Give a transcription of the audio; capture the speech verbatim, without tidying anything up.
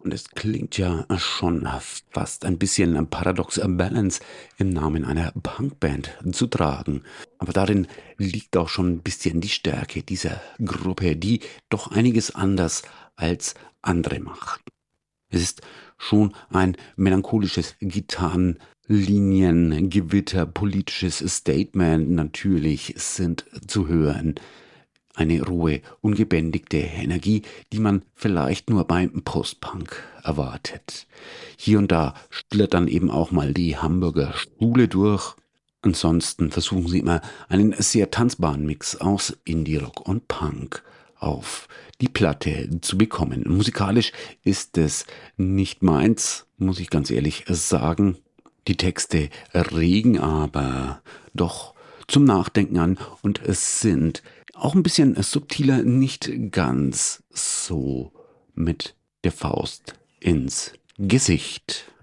Und es klingt ja schon fast ein bisschen paradox, äh, Balance im Namen einer Punkband zu tragen. Aber darin liegt auch schon ein bisschen die Stärke dieser Gruppe, die doch einiges anders als andere macht. Es ist schon ein melancholisches Gitarrenliniengewitter, politisches Statement natürlich sind zu hören. Eine rohe, ungebändigte Energie, die man vielleicht nur beim Postpunk erwartet. Hier und da schlittern eben auch mal die Hamburger Schule durch. Ansonsten versuchen sie immer einen sehr tanzbaren Mix aus Indie-Rock und Punk auf die Platte zu bekommen. Musikalisch ist es nicht meins, muss ich ganz ehrlich sagen. Die Texte regen aber doch zum Nachdenken an und es sind auch ein bisschen subtiler, nicht ganz so mit der Faust ins Gesicht.